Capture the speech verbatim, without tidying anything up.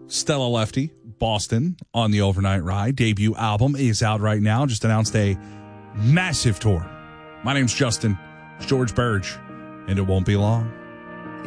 Stella Lefty, Boston, on the overnight ride. Debut album is out right now. Just announced a massive tour. My name's Justin. It's George Burge, and it won't be long.